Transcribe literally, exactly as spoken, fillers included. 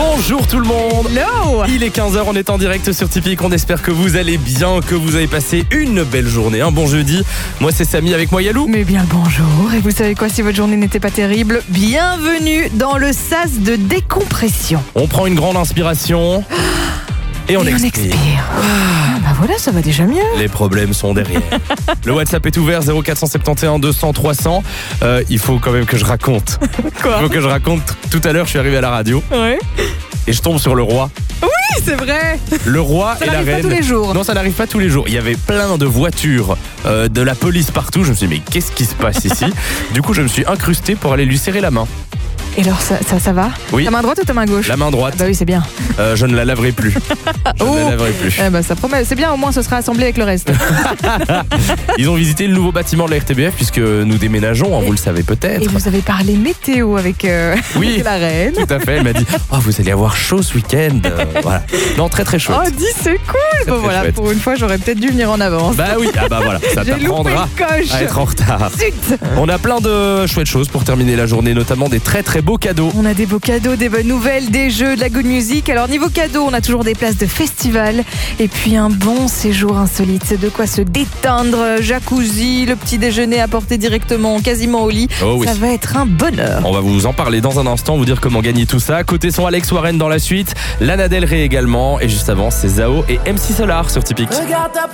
Bonjour tout le monde. Hello. Il est quinze heures, on est en direct sur Tipeee. On espère que vous allez bien, que vous avez passé une belle journée, un bon jeudi. Moi c'est Samy, avec moi Yalou. Mais bien le bonjour. Et vous savez quoi, si votre journée n'était pas terrible, bienvenue dans le sas de décompression. On prend une grande inspiration et on Et expire. on expire. Ah, bah voilà, ça va déjà mieux. Les problèmes sont derrière. Le WhatsApp est ouvert, zéro quatre sept un deux cents trois cents. Euh, il faut quand même que je raconte. Quoi? Il faut que je raconte. Tout à l'heure, je suis arrivé à la radio Ouais. et je tombe sur le roi. Oui, c'est vrai. Le roi Ça et la n'arrive pas reine. tous les jours. Non, ça n'arrive pas tous les jours. Il y avait plein de voitures, euh, de la police partout. Je me suis dit, mais qu'est-ce qui se passe ici? Du coup, je me suis incrusté pour aller lui serrer la main. Et alors, ça, ça, ça va? Oui. Ta main droite ou ta main gauche? La main droite. Bah oui, c'est bien. Euh, je ne la laverai plus. Je Oh. ne la laverai plus. Eh bah, ça promet. C'est bien, au moins, ce sera assemblé avec le reste. Ils ont visité le nouveau bâtiment de la R T B F puisque nous déménageons, hein, vous le savez Et peut-être. vous avez parlé météo avec, euh, Oui. avec la reine. Tout à fait. Elle m'a dit, oh, vous allez avoir chaud ce week-end. Euh, voilà. Non, très très chouette. Oh, dis, c'est cool. Très, Bon, très voilà, chouette. pour une fois, j'aurais peut-être dû venir en avance. Bah oui, ah bah voilà, ça J'ai loupé t'apprendra une coche. à être en retard. Zut. On a plein de chouettes choses pour terminer la journée, notamment des très très beaux cadeaux. On a des beaux cadeaux, des bonnes nouvelles, des jeux, de la good music. Alors niveau cadeaux, on a toujours des places de festival et puis un bon séjour insolite. C'est de quoi se détendre, jacuzzi, le petit déjeuner apporté directement quasiment au lit. Oh oui. Ça va être un bonheur. On va vous en parler dans un instant, vous dire comment gagner tout ça. Côté son, Alex Warren dans la suite, Lana Del Rey également. Et juste avant, c'est Zao et M C Solar sur Tipeee.